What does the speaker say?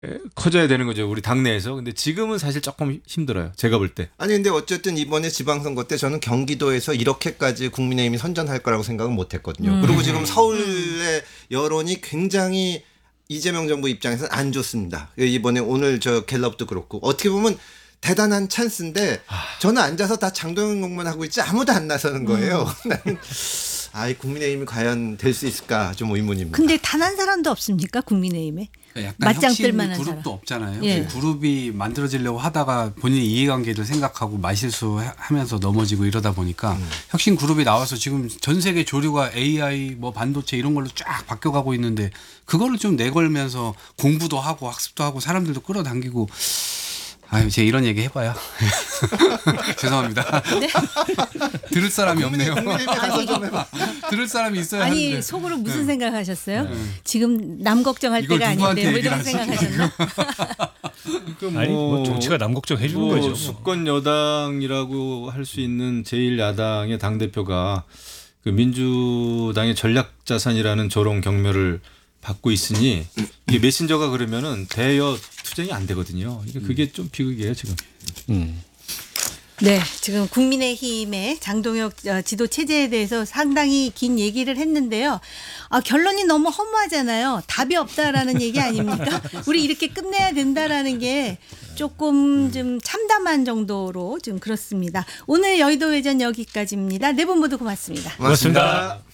커져야 되는 거죠. 우리 당내에서. 근데 지금은 사실 조금 힘들어요. 제가 볼 때. 아니 근데 어쨌든 이번에 지방선거 때 저는 경기도에서 이렇게까지 국민의힘이 선전할 거라고 생각은 못했거든요. 그리고 지금 서울의 여론이 굉장히 이재명 정부 입장에서는 안 좋습니다. 이번에 오늘 저 갤럽도 그렇고 어떻게 보면 대단한 찬스인데 저는 앉아서 다 장동영 공만 하고 있지 아무도 안 나서는 거예요. 나는 국민의힘이 과연 될 수 있을까 좀 의문입니다. 근데 단 한 사람도 없습니까? 국민의힘에? 약간 맞짱 혁신 뜰 만한 그룹도 사람. 없잖아요. 예. 그룹이 만들어지려고 하다가 본인의 이해관계를 생각하고 말실수하면서 넘어지고 이러다 보니까 혁신 그룹이 나와서 지금 전 세계 조류가 AI 뭐 반도체 이런 걸로 쫙 바뀌어가고 있는데 그거를 좀 내걸면서 공부도 하고 학습도 하고 사람들도 끌어당기고 제가 이런 얘기 해봐야 죄송합니다. 네? 들을 사람이 없네요. 국민의힘에 가서 좀 해봐. 들을 사람이 있어야 아니 하는데. 속으로 무슨 생각하셨어요? 지금 남 걱정할 이걸 때가 누구한테 아닌데 뭐 얘기를 이런 생각하셨나? 그러니까 아니 뭐 정치가 남 걱정해 주는 거죠. 수권 여당이라고 할 수 있는 제1야당의 당 대표가 그 민주당의 전략 자산이라는 조롱 경멸을 받고 있으니 이게 메신저가 그러면은 대여 투쟁이 안 되거든요. 그게 좀 비극이에요 지금. 네, 지금 국민의힘의 장동혁 지도 체제에 대해서 상당히 긴 얘기를 했는데요. 결론이 너무 허무하잖아요. 답이 없다라는 얘기 아닙니까? 우리 이렇게 끝내야 된다라는 게 조금 좀 참담한 정도로 좀 그렇습니다. 오늘 여의도 외전 여기까지입니다. 네 분 모두 고맙습니다. 고맙습니다.